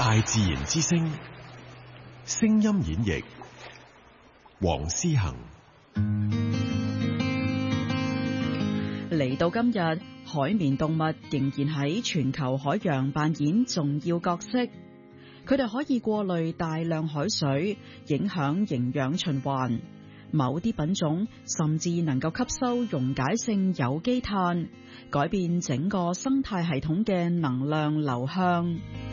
大自然之聲，聲音演繹黃思恒。 嚟到今日，海綿動物仍然喺全球海洋扮演重要角色。佢哋可以過濾大量海水，影響營養循環。某啲品種甚至能夠吸收溶解性有機碳，改變整個生態系統嘅能量流向。